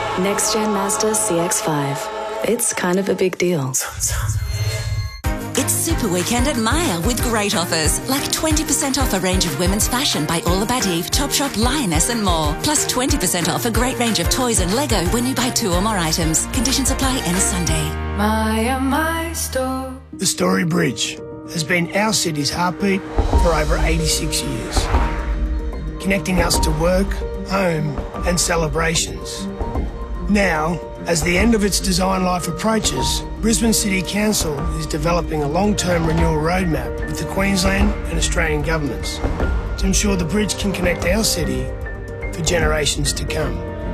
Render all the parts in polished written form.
Next Gen Mazda CX-5. It's kind of a big deal. It's Super Weekend at Myer with great offers, like 20% off a range of women's fashion by All About Eve, Topshop, Lioness and more. Plus 20% off a great range of toys and Lego when you buy 2 or more items. Conditions apply. End of Sunday. My store. The Story Bridge has been our city's heartbeat for over 86 years, connecting us to work, home and celebrations. Now, as the end of its design life approaches, Brisbane City Council is developing a long-term renewal roadmap with the Queensland and Australian governments to ensure the bridge can connect our city for generations to come.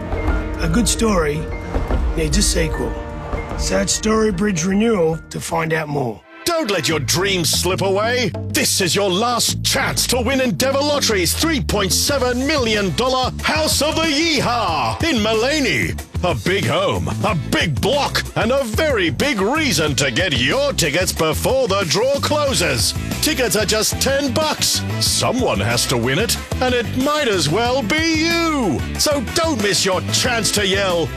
A good story needs a sequel. Search Story Bridge Renewal to find out more. Don't let your dreams slip away. This is your last chance to win Endeavour Lottery's $3.7 million House of the Yeehaw in Mullaney. A big home, a big block, and a very big reason to get your tickets before the draw closes. Tickets are just $10. Someone has to win it, and it might as well be you. So don't miss your chance to yell,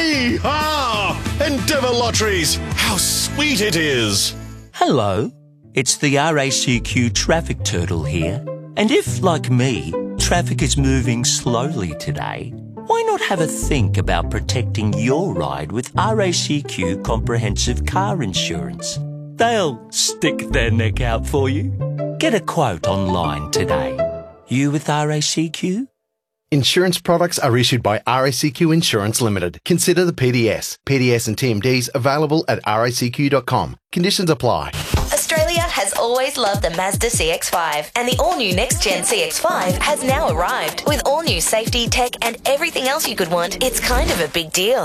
Yeehaw! Endeavour Lotteries, how sweet it is. Hello, it's the RACQ Traffic Turtle here. And if, like me, traffic is moving slowly today, why not have a think about protecting your ride with RACQ Comprehensive Car Insurance? They'll stick their neck out for you. Get a quote online today. You with RACQ? Insurance products are issued by RACQ Insurance Limited. Consider the PDS. PDS and TMDs available at racq.com. Conditions apply. Australia has always loved the Mazda CX-5, and the all-new next-gen CX-5 has now arrived. With all-new safety, tech, and everything else you could want, it's kind of a big deal.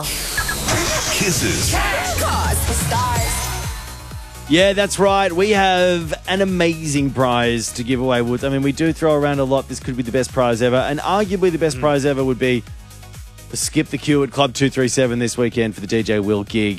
Kisses. Cause the stars. Yeah, that's right. We have an amazing prize to give away, Woods. I mean, we do throw around a lot. This could be the best prize ever. And arguably the best prize ever would be skip the queue at Club 237 this weekend for the DJ Will gig.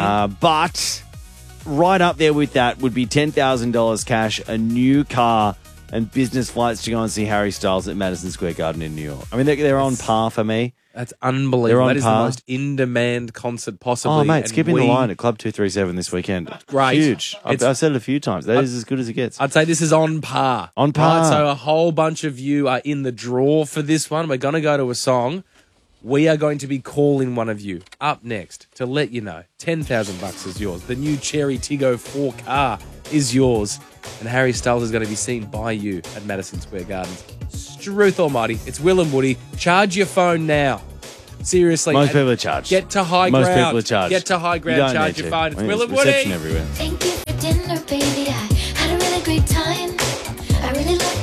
But right up there with that would be $10,000 cash, a new car, and business flights to go and see Harry Styles at Madison Square Garden in New York. I mean, they're on par for me. That's unbelievable. That is the most in-demand concert possibly. Oh, mate, skipping the line at Club 237 this weekend. Great. Huge. I've said it a few times. That is as good as it gets. I'd say this is on par. On par. Right, so a whole bunch of you are in the draw for this one. We're going to go to a song. We are going to be calling one of you up next to let you know $10,000 is yours. The new Cherry Tiggo 4 car is yours. And Harry Styles is going to be seen by you at Madison Square Gardens. Struth almighty. It's Will and Woody. Charge your phone now. Seriously. Most people are charged. Get to high ground. Most people are charged. Get to high ground. Charge your phone. It's Will and Woody. Reception everywhere. Thank you for dinner, baby. I